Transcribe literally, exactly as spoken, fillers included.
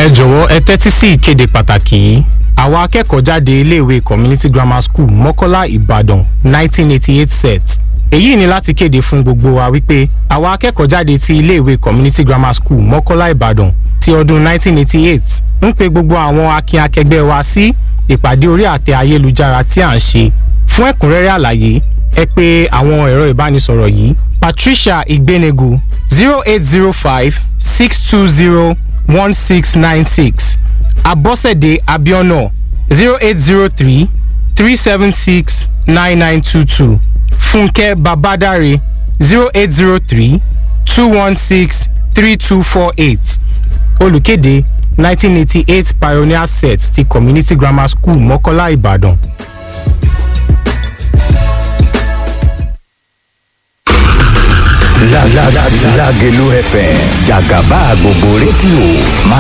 ẹ jọ̀wọ́ ẹ tẹ́tí sí ìkéde pàtàkì yìí. Àwọn akẹ́kọ̀ọ́ jáde iléèwé Community Grammar School Mọ́kọ́lá Ìbàdàn nineteen eighty-eight set. Èyí ni láti kéde fún gbogbo wa wípé àwọn akẹ́kọ̀ọ́ jáde ti iléèwé Community Grammar School Mọ́kọ́lá Ìbàdàn ti ọdún nineteen eighty-eight ń pe gbogbo àwọn akin akẹgbẹ́ wa sí ìpàdé orí àtẹ ayélujára tí à ń ṣe. Fún ẹ̀kúnrẹ́rẹ́ àlàyé ẹ pè àwọn ẹ̀rọ ìbánisọ̀rọ̀ yìí: Patricia Igbenegu zero eight zero five six two zero one six nine six, Abosede Abiona zero eight zero three three seven six nine nine two two, Funke Babadare zero eight zero three two one six three two four eight. Olùkéde nineteen eighty-eight Pioneer Set ti Community Grammar School Mọ́kọ́lá Ìbàdàn. Lágelú F M, Jàgàbá gbogbo rédíò máa